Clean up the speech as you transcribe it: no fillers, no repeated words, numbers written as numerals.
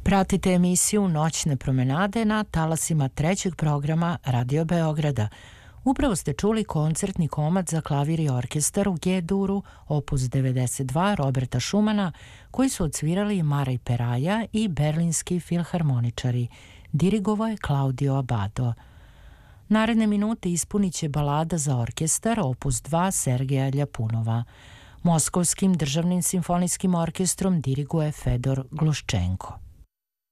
Pratite emisiju Noćne promenade na talasima trećeg programa Radio Beograda. Upravo ste čuli koncertni komad za klavir i orkestar u G-duru, opus 92 Roberta Schumana, koji su odsvirali Maraj Peraja i berlinski filharmoničari. Dirigovao je Claudio Abbado. Naredne minute ispunit će balada za orkestar, opus 2 Sergeja Ljapunova. Moskovskim državnim simfonijskim orkestrom diriguje Fedor Gluščenko.